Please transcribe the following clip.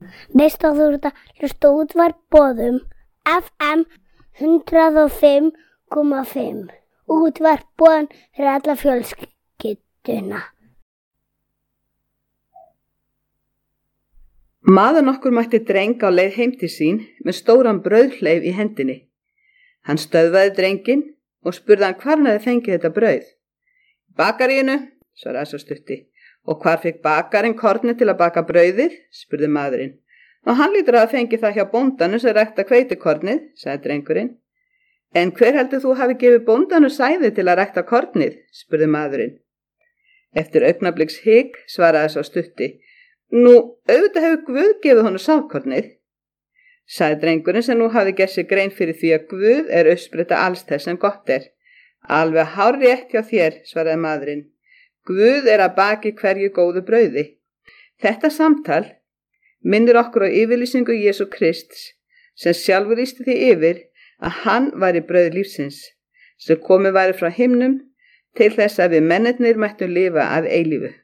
Veist að þú ert að hlusta á Útvarp Boðum FM 105,5. Útvarp Boðum fyrir alla fjölskylduna. Maður nokkur mætti dreng á leið heim til sín með stóran brauðhleif í hendinni. Hann stöðvaði drenginn og spurði hann hvar hann hefði fengið þetta brauð. Bakaríinu, svaraði sá stutti. Og hvar fekk bakarinn kornið til að baka brauðið, spurði maðurinn. Og hann lítur að fengi það hjá bóndanum sem rækta hveitikornið, sagði drengurinn. En hver heldur þú hafi gefið bóndanum sæði til að rækta kornið, spurði maðurinn. Eftir augnabliks hik svaraði sá stutti. Nú, auðvitað hefur Guð gefið honum sáðkornið, sagði drengurinn sem nú hafi gert sér grein fyrir því að Guð er uppspretta alls þess sem gott er. Alveg hárrétt hjá þér, svaraði maðurinn. Guð er að baki hverju góðu brauði. Þetta samtal minnir okkur á yfirlýsingu Jesú Krists sem sjálfur lýsti því yfir að hann væri brauð lífsins sem komið væri frá himnum til þess að við mennirnir mættum lifa að eilífu.